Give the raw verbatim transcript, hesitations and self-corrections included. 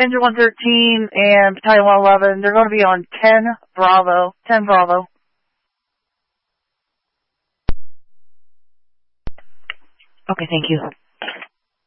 Engine one thirteen and Battalion one eleven, they're going to be on ten Bravo. ten Bravo. Okay, thank you.